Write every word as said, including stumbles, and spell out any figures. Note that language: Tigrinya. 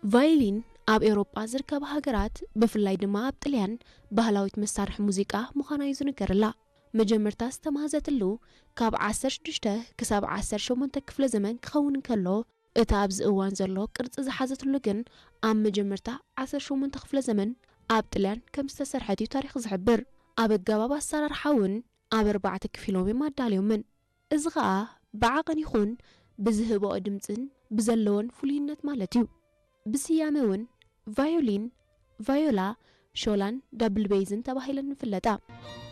ቫዮሊን ኣብ ኤውሮጳ ዝርከባ ሃገራት ብፍላይ ድማ ኣብ ጣልያን ባህላዊት መሳርሒ ሙዚቃ ምዃና እዩ ዝንገረላ መጀመርታ ዝተማሃዘትሉ ካብ ዓሰርተ ሽዱሽተ ክሳብ ዓሰርተ ሸሞንተ ክፍለ ዘመን ክኸውን ከሎ እታ ኣብዚ እዋን ዘሎ ቅርጽ ዝሓዘትሉ ግን ኣብ መጀመርታ ዓሰርተ ሸሞንተ ክፍለ ዘመን ኣብ ጣልያን ከም ዝተሰርሐት እዩ ታሪኽ ዝሕብር ኣብ ኣገባብ ኣሰራርሓ እውን ኣብ ኣርባዕተ ክፊሎም እዮም ኣዳልዮምን እዚ ከዓ ብዓቐን ይኹን ብዝህቦ ድምፅን ብዘለዎን ፍሉይነት ማለት እዩ بسيامه ون فايولين فايولا شولان دبل بيزن تباهيلن فلتا